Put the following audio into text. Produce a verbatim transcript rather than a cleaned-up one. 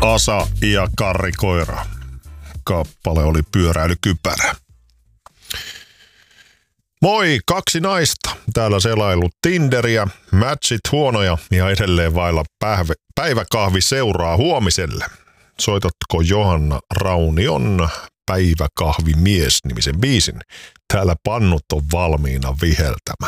Asa ja Karri Koira. Kappale oli Pyöräilykypärä. Moi, kaksi naista. Täällä selailu Tinderiä, matchit huonoja ja edelleen vailla päivä, päiväkahvi seuraa huomiselle. Soitatko Johanna Raunion Päiväkahvimies nimisen biisin? Täällä pannut on valmiina viheltämään.